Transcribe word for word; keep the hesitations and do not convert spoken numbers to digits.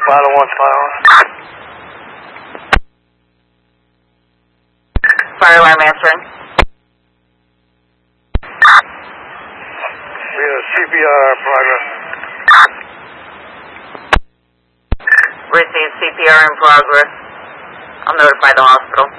Pilot one, pilot. Fire alarm answering. We have C P R in progress. Receive C P R in progress. I'll notify the hospital.